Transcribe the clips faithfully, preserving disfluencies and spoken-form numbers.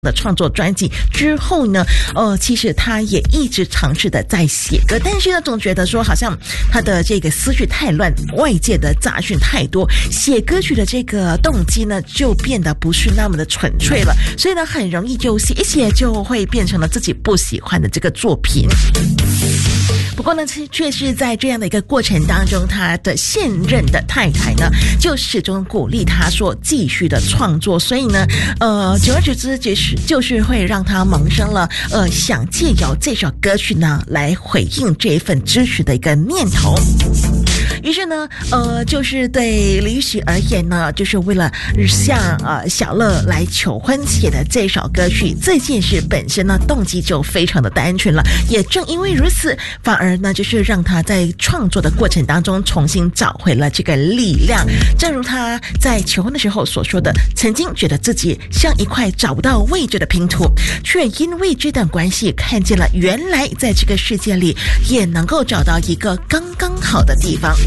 的创作专辑之后呢，呃，其实他也一直尝试的在写歌，但是呢，总觉得说好像他的这个思绪太乱，外界的杂讯太多，写歌曲的这个动机呢，就变得不是那么的纯粹了，所以呢，很容易就写一写就会变成了自己不喜欢的这个作品。不过呢，却是在这样的一个过程当中，他的现任的太太呢，就始终鼓励他说继续的创作，所以呢，呃，久而久之，就是就是会让他萌生了呃想借由这首歌曲呢来回应这一份支持的一个念头。于是呢，呃，就是对李玉玺而言呢，就是为了向呃小乐来求婚写的这首歌曲，这件事本身呢，动机就非常的单纯了。也正因为如此，反而呢，就是让他在创作的过程当中重新找回了这个力量。正如他在求婚的时候所说的，曾经觉得自己像一块找不到位置的拼图，却因为这段关系看见了原来在这个世界里也能够找到一个刚刚好的地方。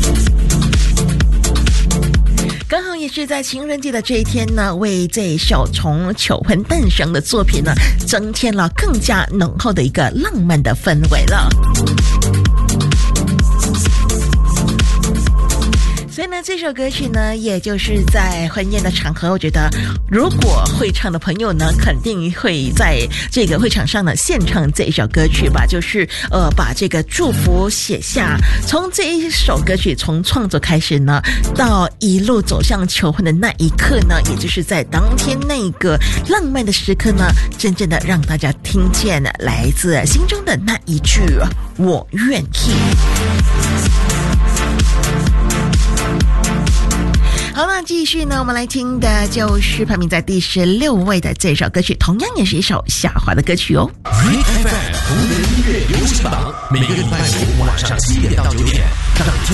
刚好也是在情人节的这一天呢，为这首从求婚诞生的作品呢，增添了更加浓厚的一个浪漫的氛围了。所以呢，这首歌曲呢，也就是在婚宴的场合，我觉得如果会唱的朋友呢，肯定会在这个会场上呢献唱这一首歌曲吧，就是呃把这个祝福写下。从这一首歌曲从创作开始呢，到一路走向求婚的那一刻呢，也就是在当天那个浪漫的时刻呢，真正的让大家听见来自心中的那一句“我愿意”。好，那继续呢，我们来听的就是排名在第十六位的这首歌曲，同样也是一首下滑的歌曲哦。 Red F M 红人音乐流行榜，每个礼拜五晚上七点到九点，让